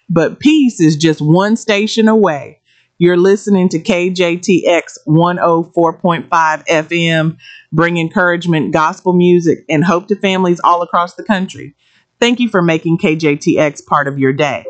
but peace is just one station away. You're listening to KJTX 104.5 FM, bring encouragement, gospel music, and hope to families all across the country. Thank you for making KJTX part of your day.